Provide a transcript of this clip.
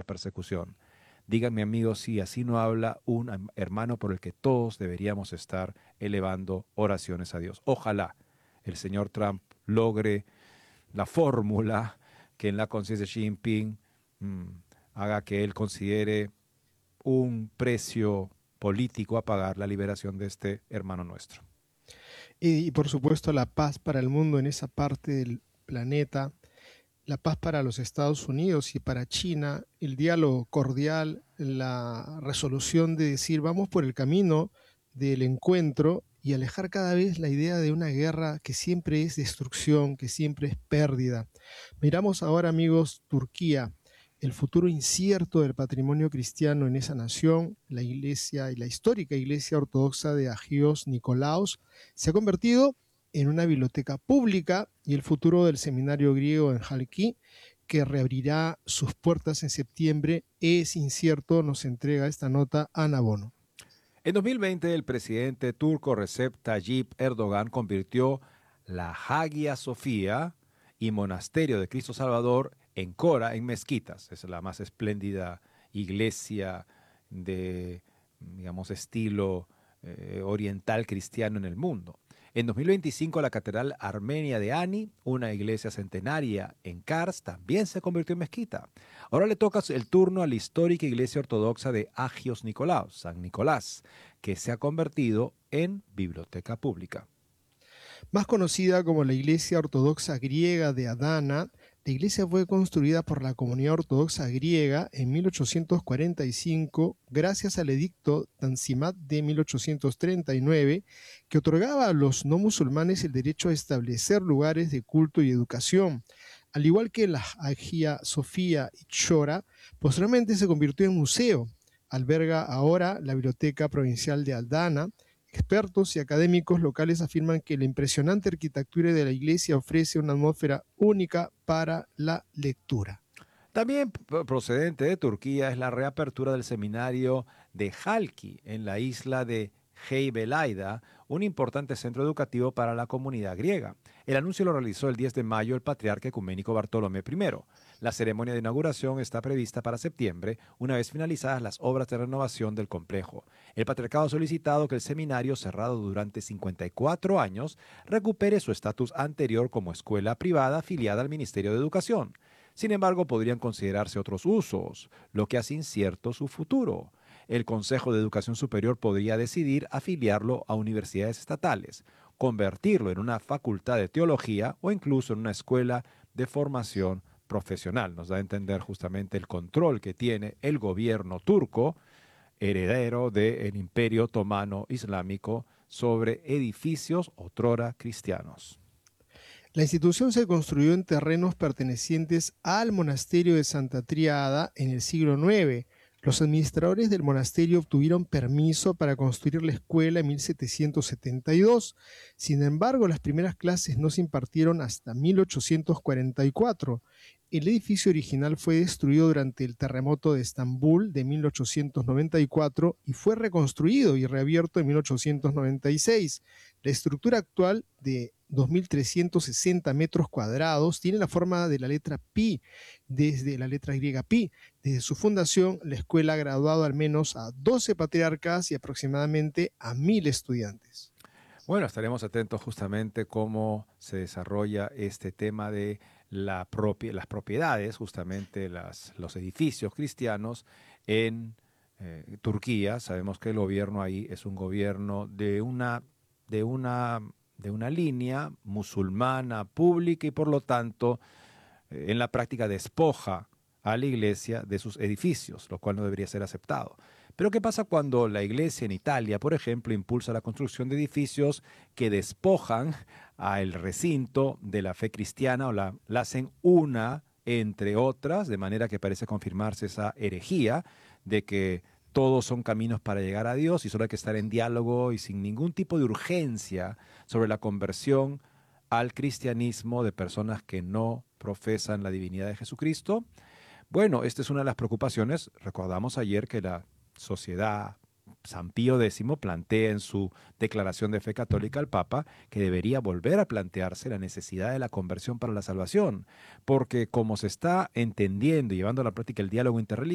persecución. Díganme, amigos, si así no habla un hermano por el que todos deberíamos estar elevando oraciones a Dios. Ojalá el señor Trump logre la fórmula que en la conciencia de Xi Jinping haga que él considere un precio político a pagar la liberación de este hermano nuestro. Y por supuesto la paz para el mundo en esa parte del planeta, la paz para los Estados Unidos y para China, el diálogo cordial, la resolución de decir vamos por el camino del encuentro y alejar cada vez la idea de una guerra que siempre es destrucción, que siempre es pérdida. Miramos ahora, amigos, Turquía, el futuro incierto del patrimonio cristiano en esa nación, la iglesia y la histórica iglesia ortodoxa de Agios Nikolaos, se ha convertido en una biblioteca pública, y el futuro del seminario griego en Halki, que reabrirá sus puertas en septiembre, es incierto, nos entrega esta nota Ana Bono. En 2020, el presidente turco Recep Tayyip Erdogan convirtió la Hagia Sofía y Monasterio de Cristo Salvador en Cora en mezquitas. Es la más espléndida iglesia de, digamos, estilo oriental cristiano en el mundo. En 2025, la Catedral Armenia de Ani, una iglesia centenaria en Kars, también se convirtió en mezquita. Ahora le toca el turno a la histórica iglesia ortodoxa de Agios Nikolaos, San Nicolás, que se ha convertido en biblioteca pública. Más conocida como la Iglesia Ortodoxa Griega de Adana, la iglesia fue construida por la comunidad ortodoxa griega en 1845 gracias al edicto Tanzimat de 1839, que otorgaba a los no musulmanes el derecho a establecer lugares de culto y educación. Al igual que la Hagia Sofía y Chora, posteriormente se convirtió en museo. Alberga ahora la Biblioteca Provincial de Adana. Expertos y académicos locales afirman que la impresionante arquitectura de la iglesia ofrece una atmósfera única para la lectura. También procedente de Turquía es la reapertura del seminario de Halki en la isla de Heybeliada, un importante centro educativo para la comunidad griega. El anuncio lo realizó el 10 de mayo el patriarca ecuménico Bartolomé I. La ceremonia de inauguración está prevista para septiembre, una vez finalizadas las obras de renovación del complejo. El patriarcado ha solicitado que el seminario, cerrado durante 54 años, recupere su estatus anterior como escuela privada afiliada al Ministerio de Educación. Sin embargo, podrían considerarse otros usos, lo que hace incierto su futuro. El Consejo de Educación Superior podría decidir afiliarlo a universidades estatales, convertirlo en una facultad de teología o incluso en una escuela de formación profesional. Nos da a entender justamente el control que tiene el gobierno turco, heredero del Imperio Otomano Islámico, sobre edificios otrora cristianos. La institución se construyó en terrenos pertenecientes al monasterio de Santa Tríada en el siglo IX. Los administradores del monasterio obtuvieron permiso para construir la escuela en 1772. Sin embargo, las primeras clases no se impartieron hasta 1844. El edificio original fue destruido durante el terremoto de Estambul de 1894 y fue reconstruido y reabierto en 1896. La estructura actual de 2.360 metros cuadrados tiene la forma de la letra pi, desde la letra griega pi. Desde su fundación, la escuela ha graduado al menos a 12 patriarcas y aproximadamente a 1.000 estudiantes. Bueno, estaremos atentos justamente cómo se desarrolla este tema de las propiedades, justamente los edificios cristianos en Turquía. Sabemos que el gobierno ahí es un gobierno de una línea musulmana pública y por lo tanto en la práctica despoja a la iglesia de sus edificios, lo cual no debería ser aceptado. Pero ¿qué pasa cuando la iglesia en Italia, por ejemplo, impulsa la construcción de edificios que despojan al recinto de la fe cristiana o la hacen una entre otras, de manera que parece confirmarse esa herejía de que todos son caminos para llegar a Dios y solo hay que estar en diálogo y sin ningún tipo de urgencia sobre la conversión al cristianismo de personas que no profesan la divinidad de Jesucristo? Bueno, esta es una de las preocupaciones. Recordamos ayer que la sociedad San Pío X plantea en su declaración de fe católica al Papa que debería volver a plantearse la necesidad de la conversión para la salvación, porque como se está entendiendo y llevando a la práctica el diálogo interreligioso,